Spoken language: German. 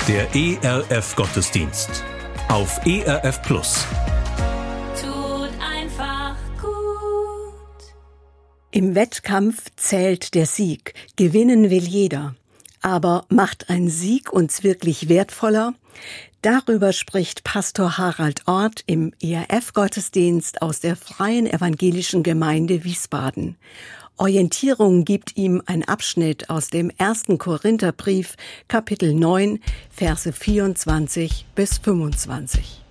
Der ERF-Gottesdienst auf ERF Plus. Tut einfach gut. Im Wettkampf zählt der Sieg. Gewinnen will jeder. Aber macht ein Sieg uns wirklich wertvoller? Darüber spricht Pastor Harald Orth im ERF-Gottesdienst aus der Freien Evangelischen Gemeinde Wiesbaden. Orientierung gibt ihm ein Abschnitt aus dem 1. Korintherbrief, Kapitel 9, Verse 24 bis 25.